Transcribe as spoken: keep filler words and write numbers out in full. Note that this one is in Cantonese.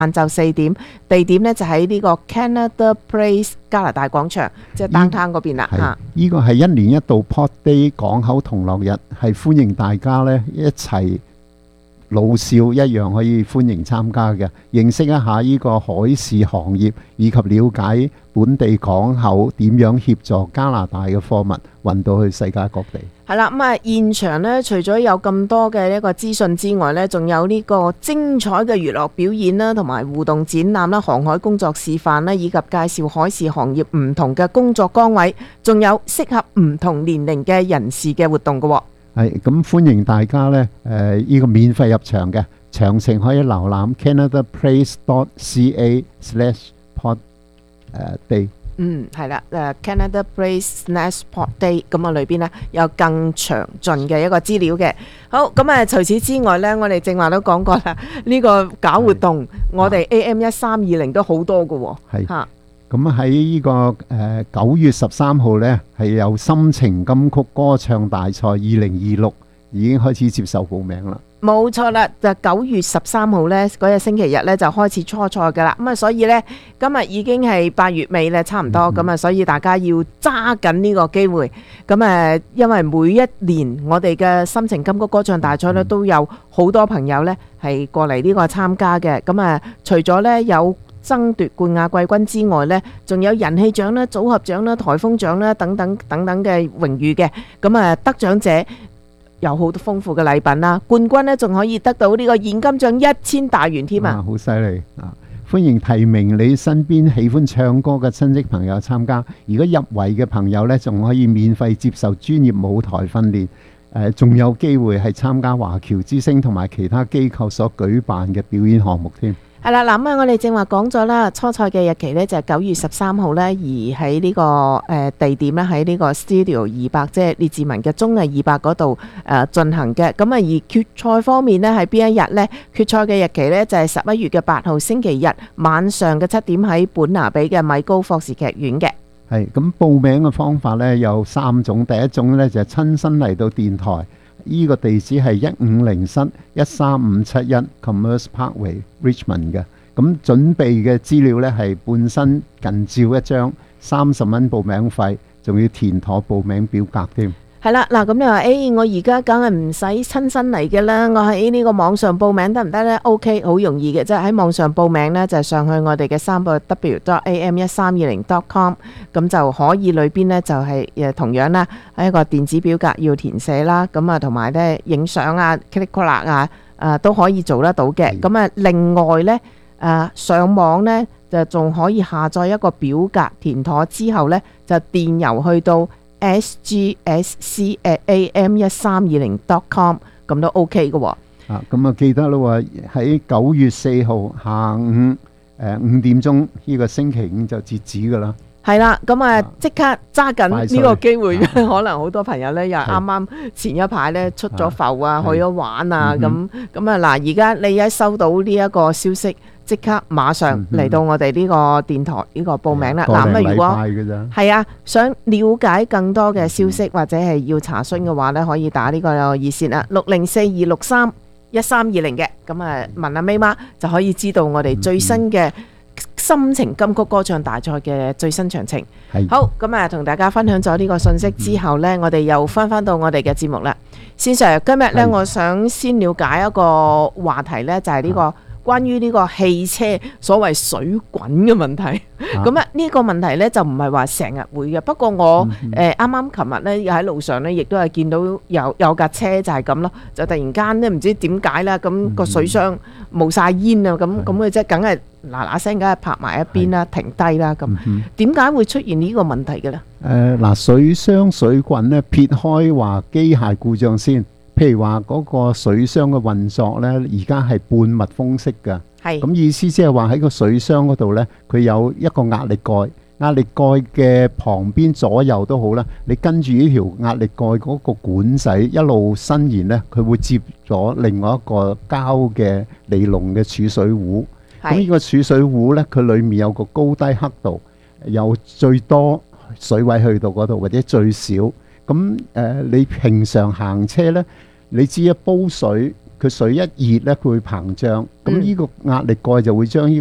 晏晝四點，地點呢就喺呢個 Canada Place 加拿大廣場，即係 downtown 嗰邊啦嚇。 呢個係一年一度 Port Day 港口同樂日，係歡迎大家呢一齊老少一樣可以歡迎參加嘅，認識一下呢個海事行業，以及了解本地港口點樣協助加拿大嘅貨物運到去世界各地。 係啦，咁啊現場呢，除咗有咁多嘅一個資訊之外呢，仲有呢個精彩嘅娛樂表演啦，同埋互動展覽啦、航海工作示範啦，以及介紹海事行業唔同嘅工作崗位，仲有適合唔同年齡嘅人士嘅活動嘅喎。 係咁歡迎大家呢，誒、呃、呢、這個免費入場嘅，詳情可以瀏覽 canadaplace.ca slash port day。 嗯，係啦，誒 Canada Place slash port day， 咁啊裏邊呢有更詳盡嘅一個資料嘅。好，咁啊除此之外呢，我哋正話都講過啦，呢、這個搞活動，我哋 A M 一三二零都好多嘅喎。 係嚇。咁喺呢個誒九月十三號呢，係有心情金曲歌唱大賽二零二六已經開始接受報名啦。 冇錯啦，就九月十三號呢嗰日星期日呢就開始初賽噶啦。咁啊，所以呢，今日已經係八月尾咧，差唔多咁啊，所以大家要揸緊呢個機會。咁誒，因為每一年我哋嘅心情金曲歌唱大賽呢，都有好多朋友呢係過嚟呢個參加嘅。咁啊，除咗呢有爭奪冠亞季軍之外呢，仲有人氣獎啦、組合獎啦、颱風獎啦等等等等嘅榮譽嘅。咁啊，得獎者有好多豐富嘅禮品啦，冠軍呢仲可以得到呢個現金獎一千大元添啊！ 好犀利啊！歡迎提名你身邊喜歡唱歌嘅親戚朋友參加。如果入圍嘅朋友呢，仲可以免費接受專業舞台訓練。誒，仲有機會係參加華僑之星同埋其他機構所舉辦嘅表演項目添。 係啦，嗱咁啊，我哋正話講咗啦，初賽嘅日期呢就係九月十三號呢，而喺呢個誒地點呢，喺呢個 Studio 二百，即係列治文嘅綜藝二百嗰度誒進行嘅。咁啊，而決賽方面呢，係邊一日呢？決賽嘅日期呢，就係十一月嘅八號星期日晚上嘅七點喺本拿比嘅米高霍士劇院嘅。 係咁，報名嘅方法呢有三種，第一種呢，就係親身嚟到電台。呢個地址係一五零室一三五七一 Commerce Parkway Richmond 嘅。咁準備嘅資料呢係半身近照一張，三十蚊報名費，仲要填妥報名表格添。 係啦，嗱咁你話，誒我而家梗係唔使親身嚟嘅啦，我喺呢個網上報名得唔得呢？ OK， 好容易嘅，即係喺網上報名呢，就係上去我哋嘅三個 W dot A M 一三二零 dot com， 咁就可以裏邊呢，就係誒同樣啦，喺一個電子表格要填寫啦，咁啊同埋呢影相啊、click click 啊，誒都可以做得到嘅。咁啊另外呢，誒上網呢，就仲可以下載一個表格，填妥之後呢，就電郵去到S G S C at A M 一三二零 dot com， 咁都 OK 嘅喎。 啊，咁啊記得咯喎，喺九月四號下午誒五點鐘呢個星期五就截止㗎啦。 係啦，咁啊即刻揸緊呢個機會， 啊、 可能好多朋友呢又啱啱前一排呢出咗埠啊，去咗玩啊，咁咁啊嗱，而家你一收到呢一個消息，即刻馬上嚟到我哋呢個電台呢個報名啦。嗱咁啊，如果係啊，想了解更多嘅消息或者係要查詢嘅話呢，可以打呢個熱線啊，六零四二六三一三二零嘅。咁啊問阿 May 媽就可以知道我哋最新嘅心情金曲歌唱大賽嘅最新詳情。好，咁啊同大家分享咗呢個信息之後呢，我哋又翻翻到我哋嘅節目啦。先生，今日呢，我想先了解一個話題呢，就係呢個關於呢個汽車所謂水滾嘅問題。咁啊呢個問題呢，就唔係話成日會嘅，不過我誒啱啱琴日呢，喺路上呢，亦都係見到有有架車就係咁咯，就突然間呢，唔知點解啦，咁個水箱冒晒煙啊，咁咁嘅啫，梗係嗱嗱聲，梗係泊埋一邊啦，停低啦，咁點解會出現呢個問題嘅呢？ 誒嗱，水箱水滾呢，撇開話機械故障先。譬如話嗰個水箱嘅運作呢，而家係半密封式嘅，咁意思即係話喺個水箱嗰度呢，佢有一個壓力蓋，壓力蓋嘅旁邊左右都好啦，你跟住呢條壓力蓋嗰個管仔一路伸延呢，佢會接咗另外一個膠嘅尼龍嘅儲水壺。咁呢個儲水壺呢，佢裡面有個高低刻度，有最多水位去到嗰度，或者最少。咁誒、呃，你平常行車呢，你知一煲水， 佢水一熱咧，佢會膨脹，咁呢個壓力蓋就會將呢